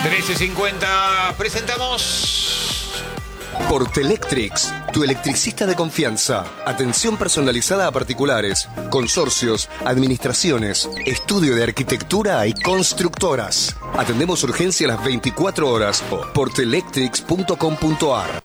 13:50, presentamos Portelectrix, tu electricista de confianza. Atención personalizada a particulares, consorcios, administraciones, estudio de arquitectura y constructoras. Atendemos urgencia a las 24 horas. Portelectrix.com.ar.